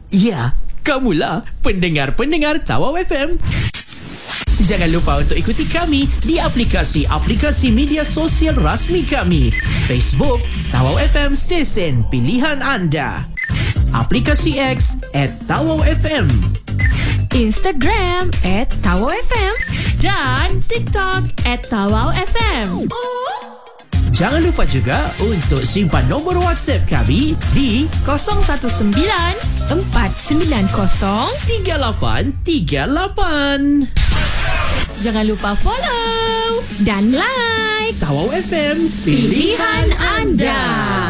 Ya, kamulah pendengar-pendengar Tawau FM. Jangan lupa untuk ikuti kami di aplikasi-aplikasi media sosial rasmi kami. Facebook, Tawau FM Stesen Pilihan Anda. Aplikasi X @TawauFM. Instagram @TawauFM dan TikTok @TawauFM. Jangan lupa juga untuk simpan nombor WhatsApp kami di 019 490 3838. Jangan lupa follow dan like Tawau FM, pilihan anda.